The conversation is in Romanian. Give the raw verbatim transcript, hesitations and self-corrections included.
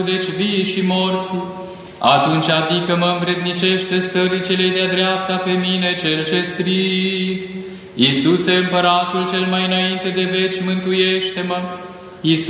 deci vii și morții, atunci adică mă învrednicește stării celei de-a dreapta pe mine cel ce strig. Iisuse, Împăratul cel mai înainte de veci, mântuiește-mă! Iisuse,